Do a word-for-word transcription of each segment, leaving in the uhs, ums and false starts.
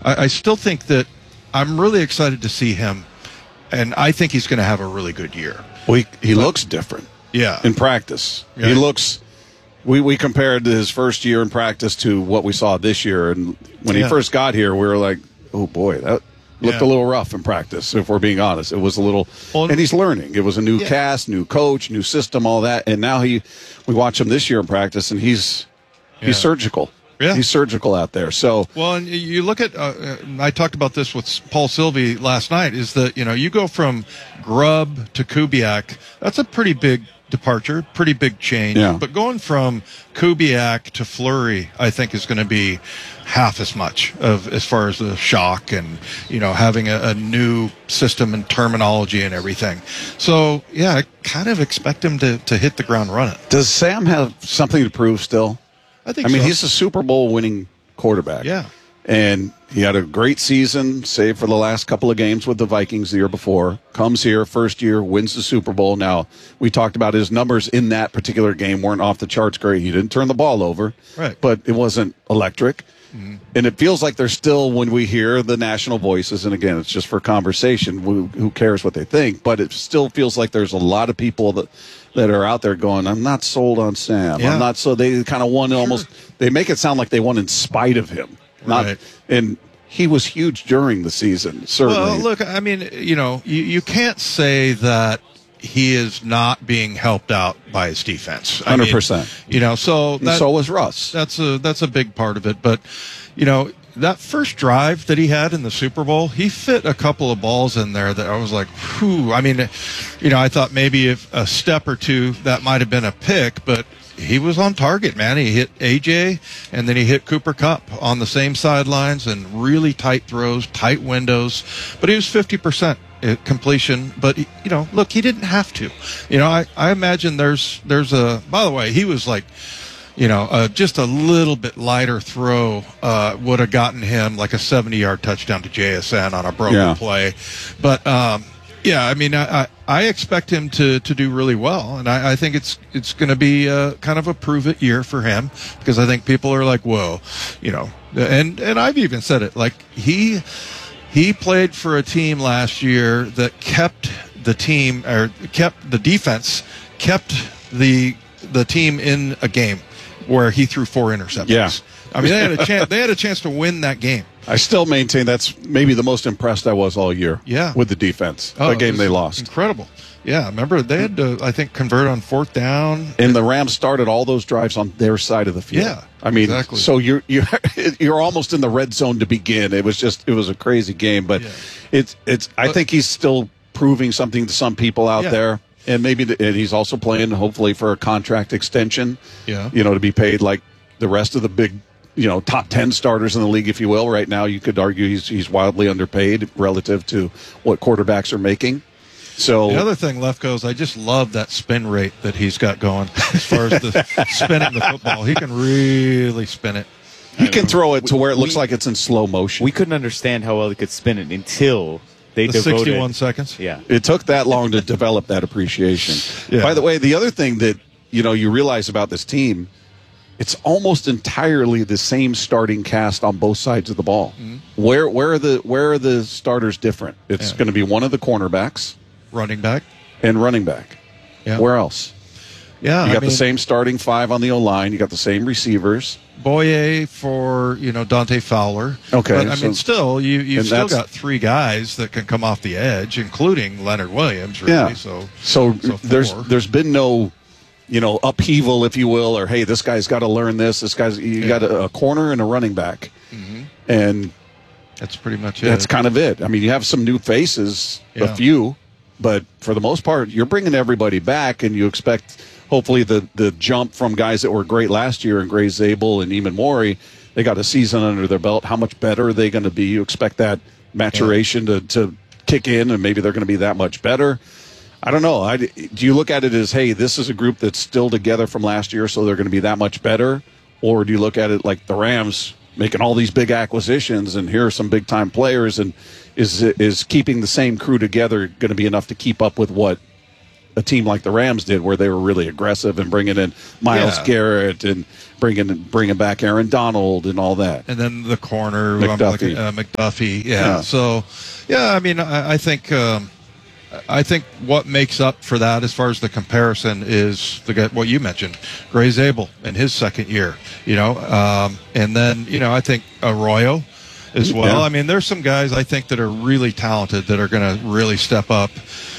I, I still think that I'm really excited to see him, and I think he's going to have a really good year. Well, he, he but, looks different. Yeah. In practice. Yeah. He looks we, we compared his first year in practice to what we saw this year, and when yeah. he first got here, we were like, oh boy, that looked yeah. a little rough in practice, if we're being honest. It was a little well, and he's learning. It was a new yeah. cast, new coach, new system, all that, and now he we watch him this year in practice, and he's yeah. he's surgical. Yeah. He's surgical out there. So well, and you look at uh, I talked about this with Paul Sylvie last night. Is that you know you go from Grubb to Kubiak. That's a pretty big departure, pretty big change. Yeah. But going from Kubiak to Fleury, I think is going to be half as much of as far as the shock and you know having a, a new system and terminology and everything. So yeah, I kind of expect him to to hit the ground running. Does Sam have something to prove still? I think I mean, so. he's a Super Bowl winning quarterback. Yeah. And he had a great season, save for the last couple of games with the Vikings the year before. Comes here, first year, wins the Super Bowl. Now, we talked about his numbers in that particular game weren't off the charts great. He didn't turn the ball over, right? But it wasn't electric. Mm-hmm. And it feels like there's still, when we hear the national voices, and again, it's just for conversation, who, who cares what they think, but it still feels like there's a lot of people that that are out there going, I'm not sold on Sam. Yeah. I'm not so. They kind of won sure. almost, they make it sound like they won in spite of him. Not, right. And he was huge during the season, certainly. Well, look, I mean, you know, you, you can't say that he is not being helped out by his defense. I one hundred mean, percent. You know, so that, and so was Russ. That's a that's a big part of it. But, you know, that first drive that he had in the Super Bowl, he fit a couple of balls in there that I was like, whew. I mean, you know, I thought maybe if a step or two that might have been a pick, but he was on target, man. He hit A J, and then he hit Cooper Kupp on the same sidelines and really tight throws, tight windows. But he was fifty percent completion. But, he, you know, look, he didn't have to. You know, I, I imagine there's there's a – by the way, he was like – you know, uh, just a little bit lighter throw uh, would have gotten him like a seventy-yard touchdown to J S N on a broken yeah. play. But, um, yeah, I mean, I, I, I expect him to, to do really well, and I, I think it's it's going to be a, kind of a prove-it year for him because I think people are like, whoa, you know, and, and I've even said it, like he he played for a team last year that kept the team or kept the defense, kept the the team in a game where he threw four interceptions. Yeah. I mean, they had a chance. They had a chance to win that game. I still maintain that's maybe the most impressed I was all year. Yeah. With the defense, oh, the game they lost. Incredible. Yeah, remember they had to, I think, convert on fourth down. And the Rams started all those drives on their side of the field. Yeah, I mean, exactly. So you're you're you're almost in the red zone to begin. It was just it was a crazy game, but yeah. it's it's. I but, think he's still proving something to some people out yeah. there. And maybe the, and he's also playing, hopefully, for a contract extension. Yeah. You know, to be paid like the rest of the big, you know, top ten starters in the league, if you will. Right now, you could argue he's he's wildly underpaid relative to what quarterbacks are making. So the other thing, Lefkoe, is I just love that spin rate that he's got going as far as the spinning the football. He can really spin it. He can throw it to where it looks we, like it's in slow motion. We couldn't understand how well he could spin it until they the devoted sixty-one seconds. Yeah, it took that long to develop that appreciation. Yeah. By the way, the other thing that you know you realize about this team, it's almost entirely the same starting cast on both sides of the ball. Mm-hmm. Where where are the where are the starters different? It's yeah. going to be one of the cornerbacks, running back, and running back. Yeah. Where else? Yeah, you got I mean, the same starting five on the O line. You got the same receivers. Boye for you know Dante Fowler. Okay, but I so, mean, still you you've still that's, got three guys that can come off the edge, including Leonard Williams. Really, yeah. So so, so there's there's been no you know upheaval, if you will, or hey, this guy's got to learn this. This guy's you yeah. got a, a corner and a running back, mm-hmm. and that's pretty much it. That's kind of it. I mean, you have some new faces, yeah. a few, but for the most part, you're bringing everybody back, and you expect. Hopefully the, the jump from guys that were great last year and Gray Zabel and Eamon Morey, they got a season under their belt. How much better are they going to be? You expect that maturation yeah. to, to kick in, and maybe they're going to be that much better. I don't know. I, do you look at it as, hey, this is a group that's still together from last year, so they're going to be that much better? Or do you look at it like the Rams making all these big acquisitions, and here are some big-time players, and is is keeping the same crew together going to be enough to keep up with what a team like the Rams did, where they were really aggressive and bringing in Myles Yeah. Garrett and bringing bringing back Aaron Donald and all that. And then the corner, McDuffie. I'm looking, uh, McDuffie. Yeah. Yeah. So, yeah, I mean, I, I think um, I think what makes up for that, as far as the comparison, is the guy, what you mentioned, Gray Zabel in his second year. You know, um, and then you know, I think Arroyo as well. Yeah. I mean, there's some guys I think that are really talented that are going to really step up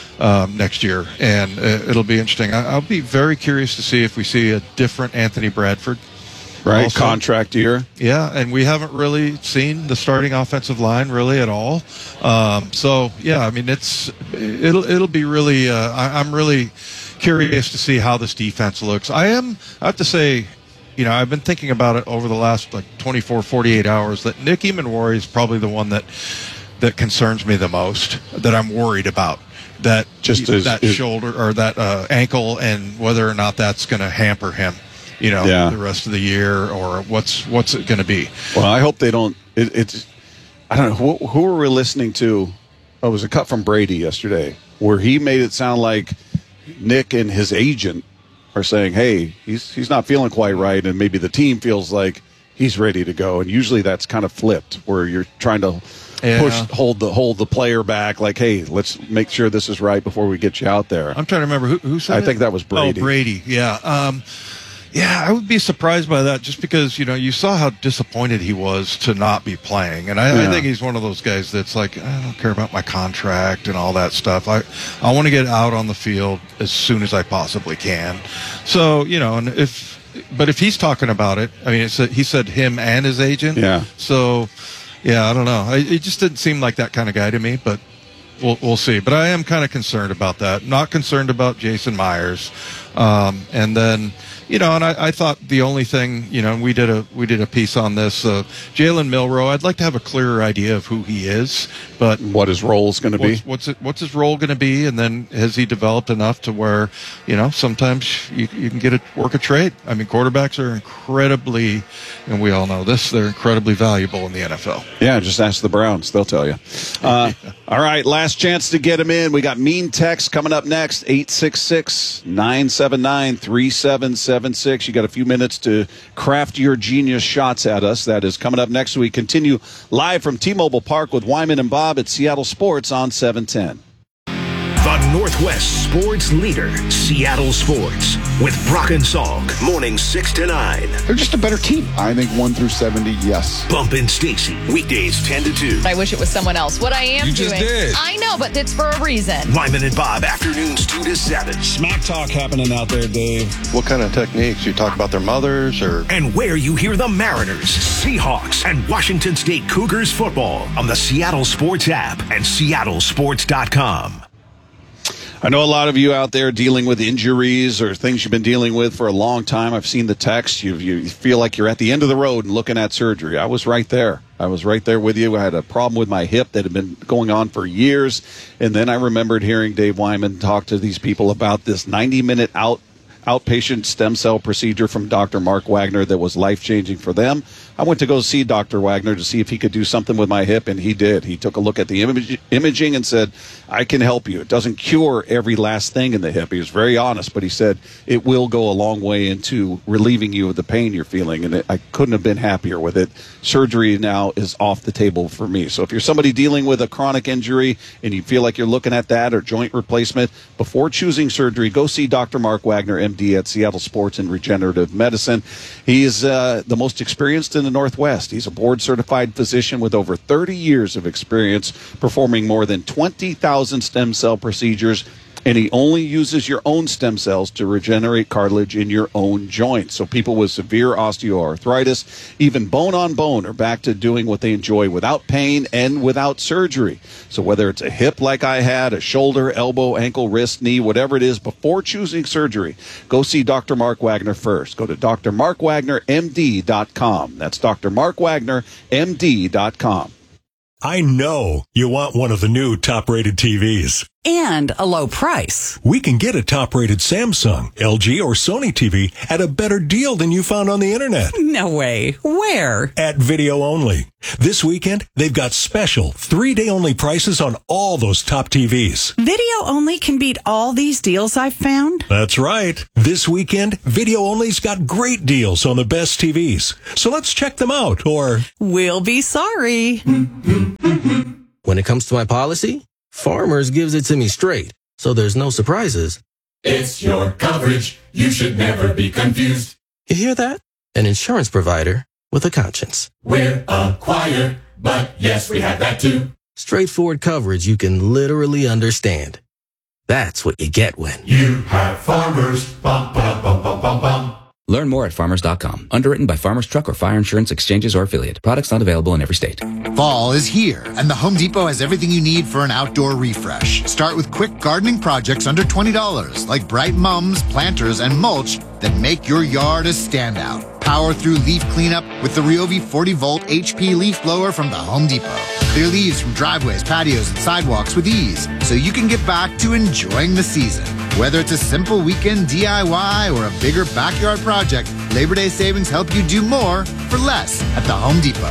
um, next year, and uh, it'll be interesting. I, I'll be very curious to see if we see a different Anthony Bradford. Right, Also. contract year. Yeah, and we haven't really seen the starting offensive line really at all. Um, so yeah, I mean it's it'll it'll be really. Uh, I, I'm really curious to see how this defense looks. I am. I have to say, you know, I've been thinking about it over the last like twenty-four, forty-eight hours. That Nick Emanwari is probably the one that that concerns me the most. That I'm worried about. That Just as- that is- shoulder or that uh, ankle, and whether or not that's going to hamper him. You know, Yeah. the rest of the year, or what's what's it going to be? Well, I hope they don't. It, it's I don't know who, who were we listening to. Oh, it was a cut from Brady yesterday, where he made it sound like Nick and his agent are saying, "Hey, he's he's not feeling quite right," and maybe the team feels like he's ready to go. And usually that's kind of flipped, where you're trying to Yeah. push hold the hold the player back, like, "Hey, let's make sure this is right before we get you out there." I'm trying to remember who, who said I it? think that was Brady. Oh, Brady. Yeah. Um, yeah, I would be surprised by that, just because you know you saw how disappointed he was to not be playing, and I, Yeah. I think he's one of those guys that's like, I don't care about my contract and all that stuff. I I want to get out on the field as soon as I possibly can. So you know, and if but if he's talking about it, I mean, it's a, he said him and his agent. Yeah. So yeah, I don't know. I, it just didn't seem like that kind of guy to me, but. We'll, we'll see. But I am kind of concerned about that. Not concerned about Jason Myers. Um, and then, you know, and I, I thought the only thing, you know, we did a we did a piece on this. Uh, Jalen Milroe, I'd like to have a clearer idea of who he is, but What his role is going to be. what's what's, it, what's his role going to be? And then has he developed enough to where, you know, sometimes you, you can get a work a trade. I mean, quarterbacks are incredibly, and we all know this, they're incredibly valuable in the N F L. Yeah, just ask the Browns. They'll tell you. Uh, all right, last chance to get him in. We got Mean Text coming up next, eight six six, nine seven nine, three seven seven six. You got a few minutes to craft your genius shots at us. That is coming up next. We continue live from T-Mobile Park with Wyman and Bob at Seattle Sports on seven ten. The Northwest sports leader, Seattle Sports, with Brock and Salk, mornings six to nine. They're just a better team. I think one through seventy, yes. Bump and Stacy, weekdays ten to two. I wish it was someone else. What I am You just doing. did. I know, but it's for a reason. Wyman and Bob, afternoons two to seven. Smack talk happening out there, Dave. What kind of techniques? You talk about their mothers or? And where you hear the Mariners, Seahawks, and Washington State Cougars football on the Seattle Sports app and seattle sports dot com. I know a lot of you out there dealing with injuries or things you've been dealing with for a long time. I've seen the text. You, you feel like you're at the end of the road and looking at surgery. I was right there. I was right there with you. I had a problem with my hip that had been going on for years. And then I remembered hearing Dave Wyman talk to these people about this ninety-minute out outpatient stem cell procedure from Doctor Mark Wagner that was life-changing for them. I went to go see Doctor Wagner to see if he could do something with my hip, and he did. He took a look at the image, imaging and said, I can help you. It doesn't cure every last thing in the hip. He was very honest, but he said it will go a long way into relieving you of the pain you're feeling, and it, I couldn't have been happier with it. Surgery now is off the table for me. So if you're somebody dealing with a chronic injury and you feel like you're looking at that or joint replacement, before choosing surgery, go see Doctor Mark Wagner, M D, at Seattle Sports and Regenerative Medicine. He is uh, the most experienced in the Northwest. He's a board-certified physician with over thirty years of experience performing more than twenty thousand stem cell procedures, and he only uses your own stem cells to regenerate cartilage in your own joints. So people with severe osteoarthritis, even bone on bone, are back to doing what they enjoy without pain and without surgery. So whether it's a hip like I had, a shoulder, elbow, ankle, wrist, knee, whatever it is, before choosing surgery, go see Doctor Mark Wagner first. Go to D R Mark Wagner M D dot com. That's D R Mark Wagner M D dot com. I know you want one of the new top-rated T Vs. and a low price. We can get a top-rated Samsung, L G, or Sony T V at a better deal than you found on the internet. No way. Where? At Video Only. This weekend, they've got special three-day-only prices on all those top T Vs. Video Only can beat all these deals I've found? That's right. This weekend, Video Only's got great deals on the best T Vs. So let's check them out, or... We'll be sorry. When it comes to my policy, Farmers gives it to me straight, so there's no surprises. It's your coverage. You should never be confused. You hear that? An insurance provider with a conscience. We're a choir, but yes, we have that too. Straightforward coverage you can literally understand. That's what you get when you have Farmers. Bum, bum, bum, bum, bum, bum. Learn more at farmers dot com. Underwritten by Farmers Truck or Fire Insurance Exchanges or Affiliate. Products not available in every state. Fall is here, and the Home Depot has everything you need for an outdoor refresh. Start with quick gardening projects under twenty dollars, like bright mums, planters, and mulch that make your yard a standout. Power through leaf cleanup with the Ryobi forty volt H P leaf blower from the Home Depot. Clear leaves from driveways, patios, and sidewalks with ease, so you can get back to enjoying the season. Whether it's a simple weekend D I Y or a bigger backyard project, Labor Day savings help you do more for less at the Home Depot.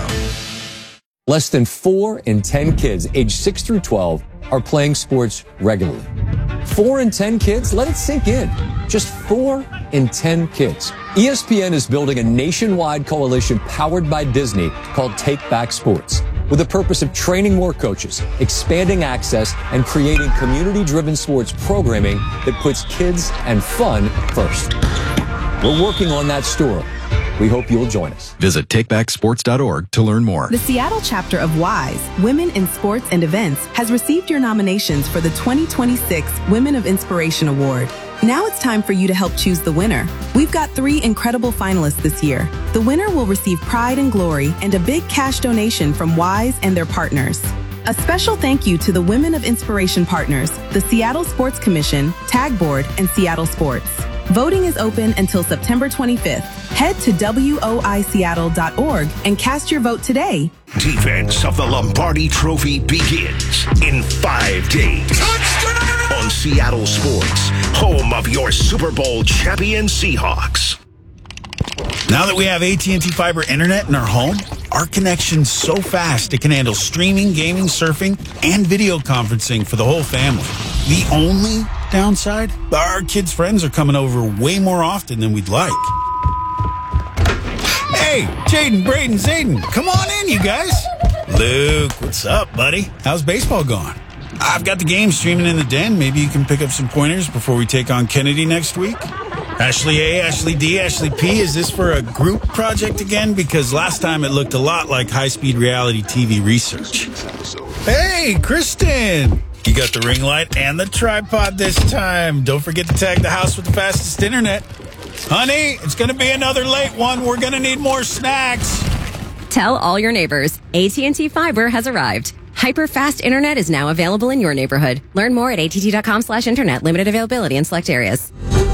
Less than four in ten kids aged six through twelve are playing sports regularly. Four in ten kids? Let it sink in. Just four in ten kids. E S P N is building a nationwide coalition powered by Disney called Take Back Sports, with the purpose of training more coaches, expanding access, and creating community-driven sports programming that puts kids and fun first. We're working on that story. We hope you'll join us. Visit take back sports dot org to learn more. The Seattle chapter of WISE, Women in Sports and Events, has received your nominations for the twenty twenty-six Women of Inspiration Award. Now it's time for you to help choose the winner. We've got three incredible finalists this year. The winner will receive pride and glory and a big cash donation from WISE and their partners. A special thank you to the Women of Inspiration partners, the Seattle Sports Commission, Tag Board, and Seattle Sports. Voting is open until September twenty-fifth. Head to W O I Seattle dot org and cast your vote today. Defense of the Lombardi Trophy begins in five days. Touchdown! On Seattle Sports, home of your Super Bowl champion Seahawks. Now that we have A T and T Fiber Internet in our home, our connection's so fast it can handle streaming, gaming, surfing, and video conferencing for the whole family. The only downside? Our kids' friends are coming over way more often than we'd like. Hey, Jaden, Braden, Zayden, come on in, you guys. Luke, what's up, buddy? How's baseball going? I've got the game streaming in the den. Maybe you can pick up some pointers before we take on Kennedy next week. Ashley A, Ashley D, Ashley P, is this for a group project again? Because last time it looked a lot like high-speed reality T V research. Hey, Kristen! You got the ring light and the tripod this time. Don't forget to tag the house with the fastest internet. Honey, it's going to be another late one. We're going to need more snacks. Tell all your neighbors, A T and T Fiber has arrived. Hyper-fast internet is now available in your neighborhood. Learn more at A T T dot com slash internet. Limited availability in select areas.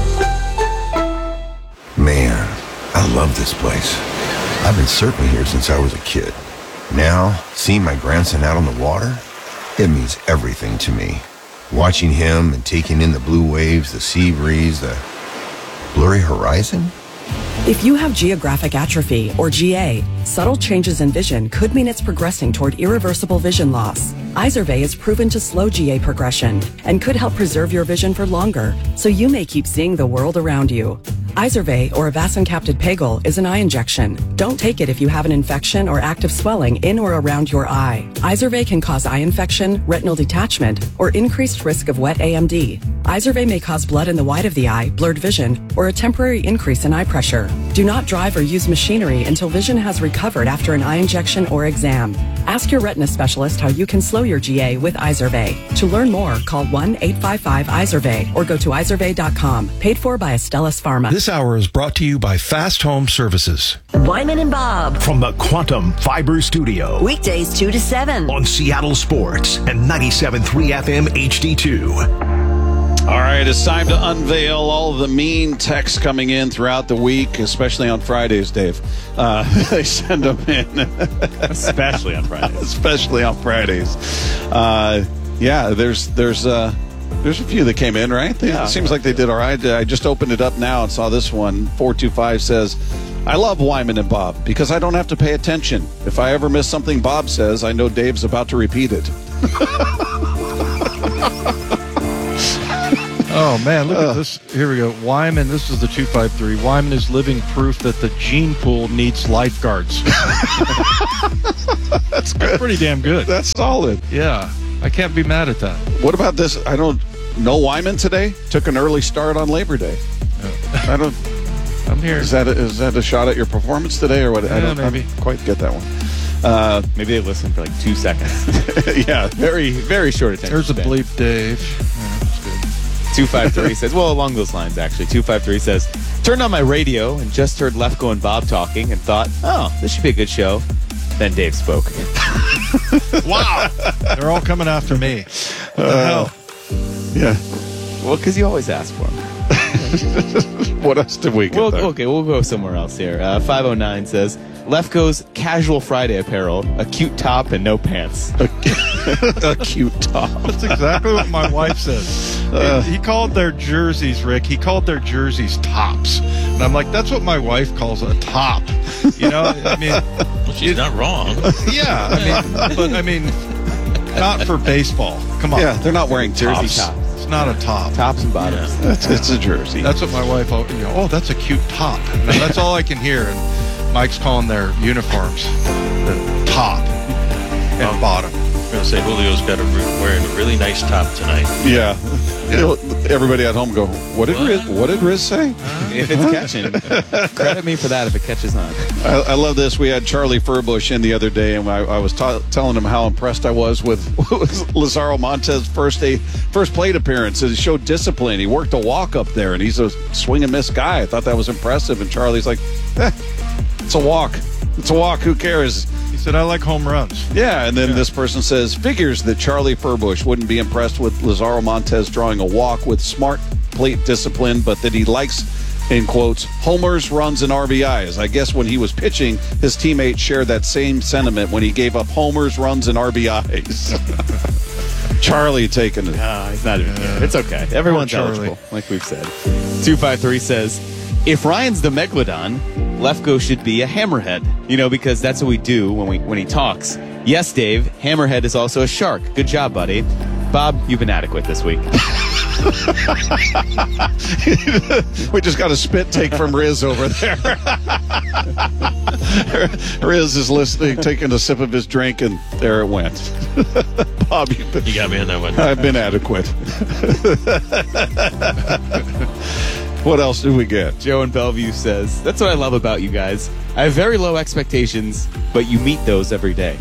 Man, I love this place. I've been surfing here since I was a kid. Now, seeing my grandson out on the water, it means everything to me. Watching him and taking in the blue waves, the sea breeze, the blurry horizon. If you have geographic atrophy, or G A, subtle changes in vision could mean it's progressing toward irreversible vision loss. Izervay is proven to slow G A progression and could help preserve your vision for longer, so you may keep seeing the world around you. Izervay, or avacincaptad pegol, is an eye injection. Don't take it if you have an infection or active swelling in or around your eye. Izervay can cause eye infection, retinal detachment, or increased risk of wet A M D. Izervay may cause blood in the white of the eye, blurred vision, or a temporary increase in eye pressure. Do not drive or use machinery until vision has recovered after an eye injection or exam. Ask your retina specialist how you can slow your G A with Izervay. To learn more, call one eight five five Izervay or go to izervay dot com. Paid for by Astellas Pharma. This hour is brought to you by Fast Home Services. Wyman and Bob. From the Quantum Fiber Studio. Weekdays two to seven. On Seattle Sports and ninety-seven point three F M H D two. All right, it's time to unveil all of the mean texts coming in throughout the week, especially on Fridays, Dave. Uh, they send them in. Especially on Fridays. Especially on Fridays. Uh, yeah, there's there's uh, There's a few that came in, right? They, Yeah. It seems like they did all right. I just opened it up now and saw this one. four two five says, I love Wyman and Bob because I don't have to pay attention. If I ever miss something Bob says, I know Dave's about to repeat it. Oh, man, look at this. Here we go. Wyman, this is the two five three. Wyman is living proof that the gene pool needs lifeguards. That's good. That's pretty damn good. That's solid. Yeah, I can't be mad at that. What about this? I don't know. Wyman today took an early start on Labor Day. I don't. I'm here. Is that a, is that a shot at your performance today, or what? Yeah, I don't maybe. I don't quite get that one. Uh, Maybe they listened for like two seconds. yeah, Very, very short attention There's a span. bleep, Dave. Yeah, that's good. two five three says, well, along those lines, actually. two five three says, turned on my radio and just heard Lefko and Bob talking and thought, oh, this should be a good show. Then Dave spoke. Wow. They're all coming after me. What the Uh, hell? yeah. Well, because you always ask for them. What else did we get We'll, there? okay, we'll go somewhere else here. Uh, five oh nine says, Lefko's casual Friday apparel, a cute top and no pants. A cute top. That's exactly what my wife says. Uh, he, he called their jerseys, Rick, he called their jerseys tops. And I'm like, that's what my wife calls a top. You know, I mean... Well, she's it- not wrong. Yeah, I mean, but I mean, not for baseball. Come on. Yeah, they're not wearing Jersey tops. tops. It's not a top. Tops and bottoms. It's, it's a jersey. That's what my wife, al- you know, oh, that's a cute top. And that's all I can hear. And Mike's calling their uniforms the top and Oh. bottom. I'm going to say Julio's got a re- wearing a really nice top tonight. Yeah. It'll- Everybody at home go, what did Riz, what did Riz say? If it's catching, credit me for that if it catches on. I, I love this. We had Charlie Furbush in the other day, and I, I was ta- telling him how impressed I was with Lazaro Montez's first day, first plate appearance. He showed discipline. He worked a walk up there, and he's a swing and miss guy. I thought that was impressive. And Charlie's like, eh, it's a walk. It's a walk. Who cares? He said, I like home runs. Yeah, and then this person says, figures that Charlie Furbush wouldn't be impressed with Lazaro Montez drawing a walk with smart plate discipline, but that he likes, in quotes, homers, runs, and R B Is. I guess when he was pitching, his teammates shared that same sentiment when he gave up homers, runs, and R B Is. Charlie taking it. No, he's not even here. It's okay. Everyone's Charlie. eligible, like we've said. two five three says, if Ryan's the Megalodon, Lefko should be a hammerhead. You know, because that's what we do when we when he talks. Yes, Dave, hammerhead is also a shark. Good job, buddy. Bob, you've been adequate this week. We just got a spit take from Riz over there. Riz is listening, taking a sip of his drink, and there it went. Bob, you've been, You got me on that one. I've been adequate. What else do we get? Joe in Bellevue says, that's what I love about you guys. I have very low expectations, but you meet those every day.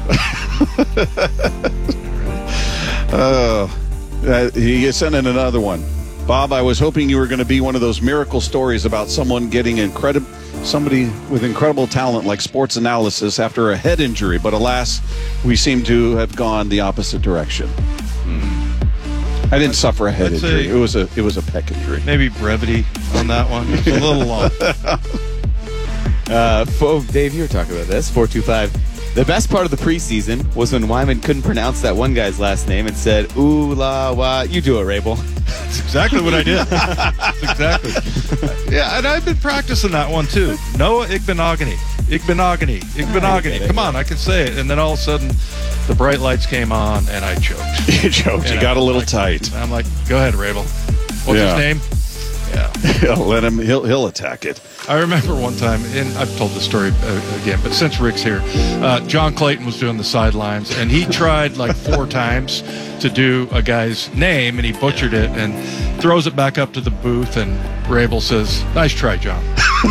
Uh, uh, he sent in another one. Bob, I was hoping you were going to be one of those miracle stories about someone getting incredible, somebody with incredible talent like sports analysis after a head injury, but alas, we seem to have gone the opposite direction. I didn't suffer a head I'd injury. say- It was a it was a pec injury. Maybe brevity on that one. It's a little long. Uh, fo- Dave, you were talking about this. four two five. The best part of the preseason was when Wyman couldn't pronounce that one guy's last name and said, ooh, la, wah. You do it, Rabel. That's exactly what I did. That's exactly. Yeah, and I've been practicing that one too. Noah Igbenogany. Igbenogany. Igbenogany. Come on, I can say it. And then all of a sudden, the bright lights came on, and I choked. You choked. You And got I'm a little like- tight. I'm like, go ahead, Rabel. What's Yeah. his name? Yeah. Let him. He'll he'll attack it. I remember one time, and I've told this story uh, again, but since Rick's here, uh, John Clayton was doing the sidelines, and he tried like four times to do a guy's name, and he butchered it, and throws it back up to the booth, and Rabel says, nice try, John.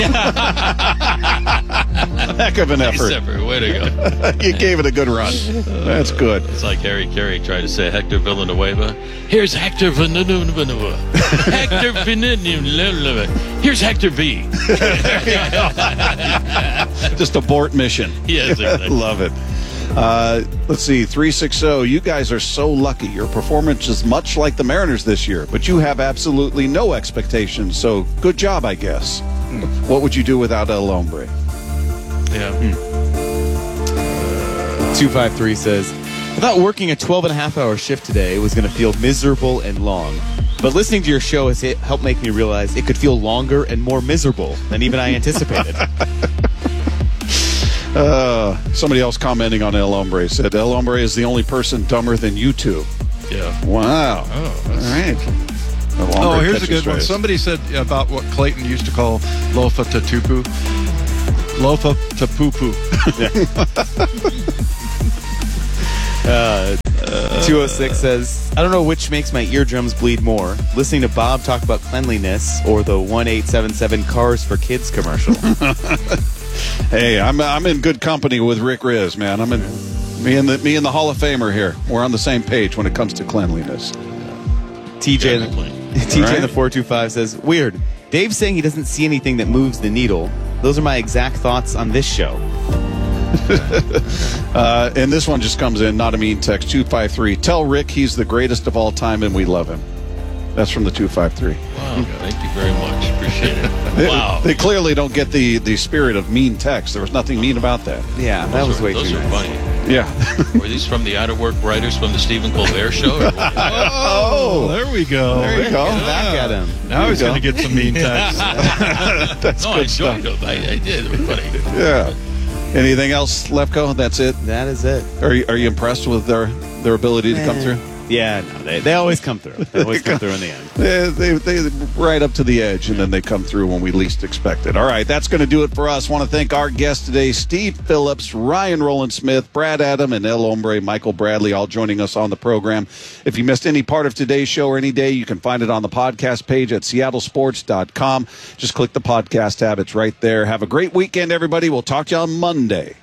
Heck of an effort. Nice effort. Way to go. You gave it a good run. That's good. It's like Harry Carey tried to say Hector Villanueva. Here's Hector Villanueva. Hector Villanueva. Here's Hector V. Just abort mission. Yes, exactly. Love it. Uh, let's see, three sixty. You guys are so lucky. Your performance is much like the Mariners this year, but you have absolutely no expectations. So good job, I guess. What would you do without El Hombre? Yeah. two five three says, I thought working a twelve and a half hour shift today was going to feel miserable and long. But listening to your show has helped make me realize it could feel longer and more miserable than even I anticipated. uh, somebody else commenting on El Hombre said, El Hombre is the only person dumber than you two. Yeah. Wow. Oh, all right. Oh, here's a good one. Somebody said about what Clayton used to call lofa tatupu. Lofa tapupu. uh, uh, two oh six says, I don't know which makes my eardrums bleed more, listening to Bob talk about cleanliness or the one eight seven seven Cars for Kids commercial. Hey, I'm I'm in good company with Rick Riz, man. I'm in me and the me and the Hall of Famer here. We're on the same page when it comes to cleanliness. T J, T J right. in the four two five says, weird. Dave's saying he doesn't see anything that moves the needle. Those are my exact thoughts on this show. uh, and this one just comes in, not a mean text, two five three. Tell Rick he's the greatest of all time and we love him. That's from the two five three. Wow, thank you very much. Appreciate it. They, wow. They clearly don't get the, the spirit of mean text. There was nothing mean about that. Yeah, that those was are, way those too are nice. funny. Yeah. Were these from the out of work writers from the Stephen Colbert show? Or what? Oh, there we go. There you go. Get back at him. Now he's going to get some mean text. That's no, good I enjoyed stuff. them. I, I did. It was funny. Yeah. Anything else, Lefko? That's it? That is it. Are you, are you impressed with their, their ability to come through? Yeah, no, they, they always come through. They always come through in the end. They, they, they right up to the edge, and then they come through when we least expect it. All right, that's going to do it for us. Want to thank our guests today, Steve Phillips, Ryan Roland Smith, Brad Adam, and El Hombre, Michael Bradley, all joining us on the program. If you missed any part of today's show or any day, you can find it on the podcast page at seattle sports dot com. Just click the podcast tab. It's right there. Have a great weekend, everybody. We'll talk to you on Monday.